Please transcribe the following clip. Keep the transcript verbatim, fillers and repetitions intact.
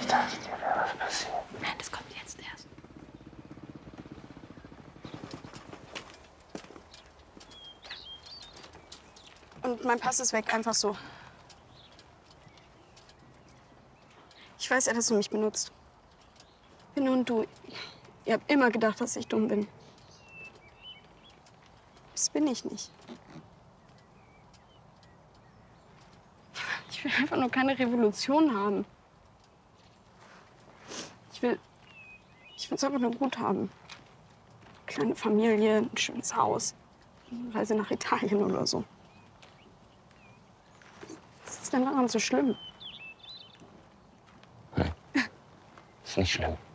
dachte, dir wäre was passiert. Nein, das kommt jetzt erst. Und mein Pass ist weg, einfach so. Ich weiß ja, dass du mich benutzt. Binne und du, ihr habt immer gedacht, dass ich dumm bin. Das bin ich nicht. Ich will einfach nur keine Revolution haben. Ich will, ich will es einfach nur gut haben. Kleine Familie, ein schönes Haus, eine Reise nach Italien oder so. Was ist denn daran so schlimm? Nein, ist nicht schlimm.